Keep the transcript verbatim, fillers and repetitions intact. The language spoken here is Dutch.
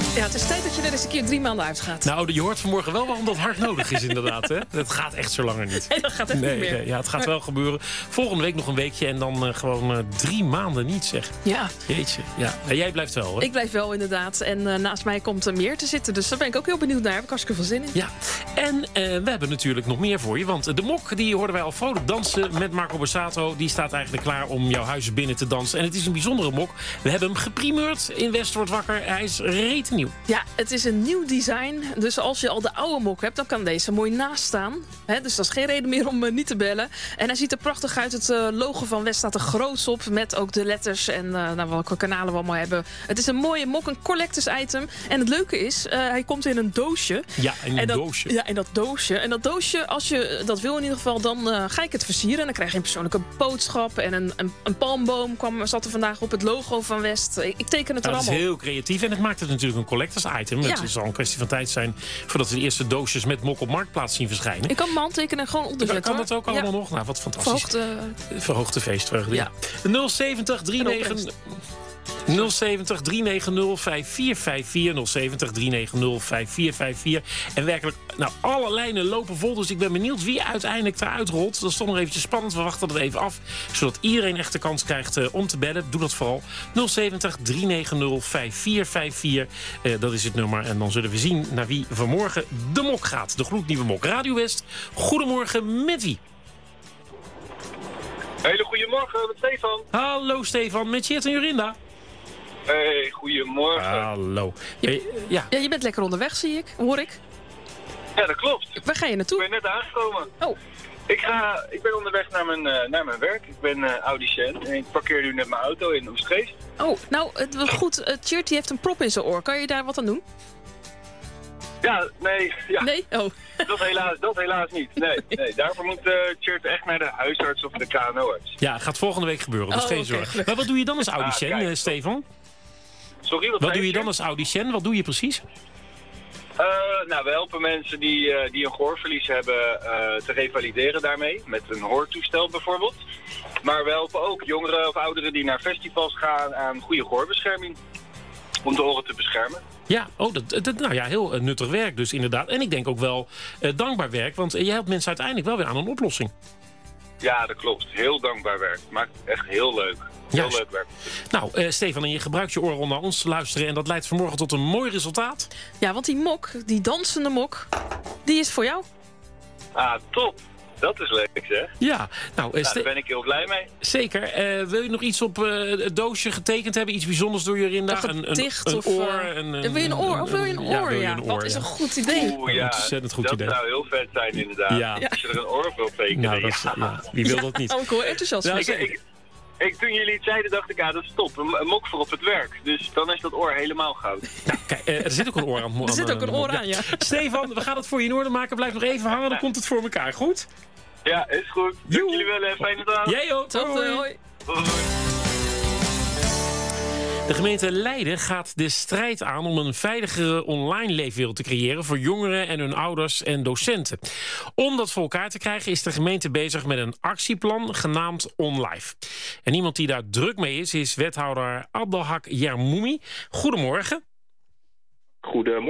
Ja, het is tijd dat je er eens een keer drie maanden uitgaat. Nou, je hoort vanmorgen wel waarom dat hard nodig is inderdaad. Hè? Dat gaat echt zo langer niet. Nee, dat gaat echt nee, niet meer. Nee, ja, het gaat wel gebeuren. Volgende week nog een weekje en dan uh, gewoon uh, drie maanden niet, zeg. Ja. Jeetje. Ja. En jij blijft wel, hoor. Ik blijf wel, inderdaad. En uh, naast mij komt er meer te zitten. Dus daar ben ik ook heel benieuwd naar. Daar heb ik hartstikke veel zin in. Ja. En uh, we hebben natuurlijk nog meer voor je. Want de mok, die hoorden wij al vrolijk dansen met Marco Borsato. Die staat eigenlijk klaar om jouw huis binnen te dansen. En het is een bijzondere mok. We hebben hem geprimeurd in West wordt wakker. Hij is rete nieuw. Ja, het is een nieuw design. Dus als je al de oude mok hebt, dan kan deze mooi naast staan. He, dus dat is geen reden meer om uh, niet te bellen. En hij ziet er prachtig uit. Het uh, logo van West staat er groots op. Met ook de letters en uh, nou, welke kanalen we allemaal hebben. Het is een mooie mok, een collectors item. En het leuke is, uh, hij komt in een doosje. Ja, in een en dat, doosje. Ja, in dat doosje. En dat doosje, als je dat wil in ieder geval, dan uh, ga ik het versieren. En dan krijg je een persoonlijke boodschap. En een, een, een palmboom kwam, zat er vandaag op het logo van West. Ik, ik teken het er nou, allemaal. Het is heel creatief en het maakt het natuurlijk een collectors item. Ja. Het zal een kwestie van tijd zijn voordat we de eerste doosjes met mok op Marktplaats zien verschijnen. Ik kan mijn handtekenen gewoon Kan, onderzetten. kan dat ook allemaal ja. nog? Nou, wat fantastisch. Verhoogde... Verhoogde feestvreugde. Ja. nul zeventig drie negen nul zeventig drie negen nul vijf vier vijf vier nul zeventig drie negen nul vijf vier vijf vier. En werkelijk, nou, alle lijnen lopen vol. Dus ik ben benieuwd wie uiteindelijk eruit rolt. Dat is toch nog eventjes spannend. We wachten het even af. Zodat iedereen echt de kans krijgt uh, om te bellen. Doe dat vooral. nul zeventig drie negen nul vijf vier vijf vier. Uh, dat is het nummer. En dan zullen we zien naar wie vanmorgen de mok gaat. De gloednieuwe mok. Radio West. Goedemorgen, met wie? Hele goedemorgen, met Stefan. Hallo Stefan, met Geert en Jorinda. Hey, goedemorgen. Hallo. Je, Hey, ja. ja, je bent lekker onderweg, zie ik. Hoor ik. Ja, dat klopt. Waar ga je Ik naartoe? ben net aangekomen. Oh. Ik, ga, ik ben onderweg naar mijn, uh, naar mijn werk. Ik ben uh, audiciënt en ik parkeer nu net mijn auto in Oostgeest. Oh, nou, het was goed. Uh, Tjeerd die heeft een prop in zijn oor. Kan je daar wat aan doen? Ja, nee, ja, Nee? Oh. dat, helaas, dat helaas niet. Nee, nee. Daarvoor moet uh, Tjeerd echt naar de huisarts of de K N O-arts. Ja, gaat volgende week gebeuren, dus Oh, geen oké, zorgen. gelukkig. Maar wat doe je dan als audicien, Ah, kijk. uh, Stefan? Sorry, wat, Wat zei doe je dan Tjeerd? als audicien? Wat doe je precies? Uh, nou, we helpen mensen die, uh, die een gehoorverlies hebben uh, te revalideren daarmee. Met een hoortoestel bijvoorbeeld. Maar we helpen ook jongeren of ouderen die naar festivals gaan aan goede gehoorbescherming. Om de oren te beschermen. Ja, oh, dat, dat, nou ja, heel uh, nuttig werk dus inderdaad. En ik denk ook wel uh, dankbaar werk, want uh, je helpt mensen uiteindelijk wel weer aan een oplossing. Ja, dat klopt. Heel dankbaar werk. Maakt echt heel leuk. Heel Juist. leuk werk. Nou, uh, Stefan, en je gebruikt je oren om naar ons te luisteren en dat leidt vanmorgen tot een mooi resultaat. Ja, want die mok, die dansende mok, die is voor jou. Ah, top. Dat is leuk, zeg. Ja, nou, uh, Nou, Ste- daar ben ik heel blij mee. zeker. Uh, wil je nog iets op uh, het doosje getekend hebben? Iets bijzonders door Jorinda? Een gedicht een, een of, oor? uh, Een, wil je een oor? Of wil je een ja, oor? wil je Ja, een oor, dat is ja. een goed idee. Oeh, ja. Ontzettend goed dat idee. zou heel vet zijn, inderdaad. Ja. Als je er een oor wil tekenen. Nou, dat is, ja. ja, wie wil dat niet? Oh, ik hoor enthousiast. Ja, Ik, ik, ik, toen jullie het zeiden, dacht ik, ah, dat is top. Een, een mok voor op het werk. Dus dan is dat oor helemaal goud. Kijk, uh, er zit ook een oor aan. Er zit ook een oor aan, ja. Stefan, we gaan het voor je in orde maken. Blijf nog even hangen, dan komt het voor elkaar. Goed? Ja, is goed. Dank Joe. jullie wel en fijne dag. Jij ook. Tot, Hoi. uh, hoi. Hoi. De gemeente Leiden gaat de strijd aan om een veiligere online leefwereld te creëren voor jongeren en hun ouders en docenten. Om dat voor elkaar te krijgen is de gemeente bezig met een actieplan genaamd OnLive. En iemand die daar druk mee is, is wethouder Abdelhak Yarmoumi. Goedemorgen. Goedemorgen.